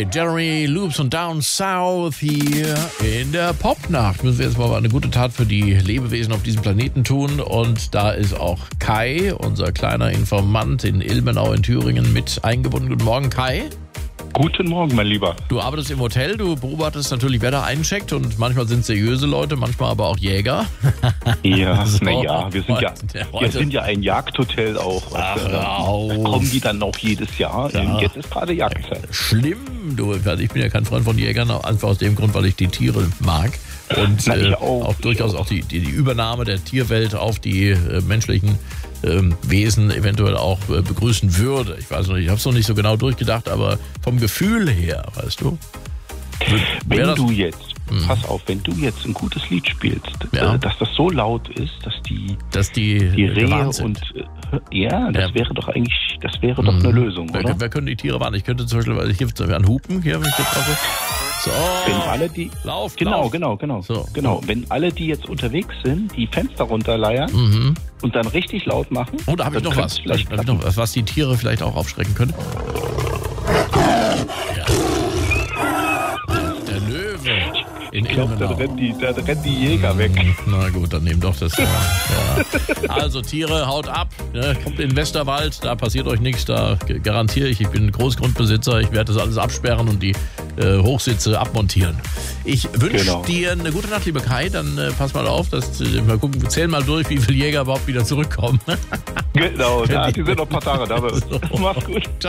Jeremy Loops und Down South hier in der Popnacht. Müssen wir jetzt mal eine gute Tat für die Lebewesen auf diesem Planeten tun. Und da ist auch Kai, unser kleiner Informant in Ilmenau in Thüringen, mit eingebunden. Guten Morgen, Kai. Guten Morgen, mein Lieber. Du arbeitest im Hotel, du beobachtest natürlich, wer da eincheckt, und manchmal sind es seriöse Leute, manchmal aber auch Jäger. Ja, So, naja, wir sind ja ein Jagdhotel auch. Ach, Da kommen die dann auch jedes Jahr. Ja. Jetzt ist gerade Jagdzeit. Schlimm, du. Also ich bin ja kein Freund von Jägern, einfach aus dem Grund, weil ich die Tiere mag. Und Na, ich auch. durchaus auch die Übernahme der Tierwelt auf die menschlichen Wesen eventuell auch begrüßen würde. Ich weiß noch nicht, ich habe es noch nicht so genau durchgedacht, aber vom Gefühl her, weißt du. Wenn du jetzt ein gutes Lied spielst, Ja. dass das so laut ist, dass die Rehe gewarnt sind. und wäre doch eigentlich, eine Lösung, oder? Wer können die Tiere warnen? Ich könnte zum Beispiel, weil hier an Hupen, hier, wenn ich das treffe. So. Wenn alle die Lauf. Genau. So. Genau. Wenn alle, die jetzt unterwegs sind, die Fenster runterleiern und dann richtig laut machen. Oh, da habe ich noch was. Vielleicht Da hab ich noch was, was die Tiere vielleicht auch aufschrecken könnte. Ja. Der Löwe. Ich glaube, dann rennen die Jäger weg. Na gut, dann nehmen doch das. Ja. Also Tiere, haut ab. Ne? Kommt in den Westerwald, da passiert euch nichts. Da garantiere ich bin Großgrundbesitzer. Ich werde das alles absperren und die Hochsitze abmontieren. Ich wünsche dir eine gute Nacht, lieber Kai. Dann pass mal auf, mal gucken, wir zählen mal durch, wie viele Jäger überhaupt wieder zurückkommen. Genau, die sind noch ein paar Tage da. Mach's gut.